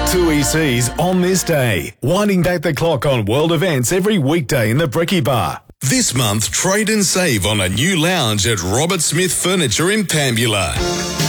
Two ECs on this day, winding back the clock on world events every weekday in the Brekkie Bar. This month, trade and save on a new lounge at Robert Smith Furniture in Pambula.